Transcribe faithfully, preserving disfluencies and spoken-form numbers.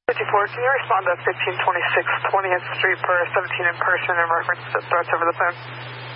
fifty-four, can you respond to fifteen twenty-six twentieth Street per seventeen in person in reference to threats over the phone?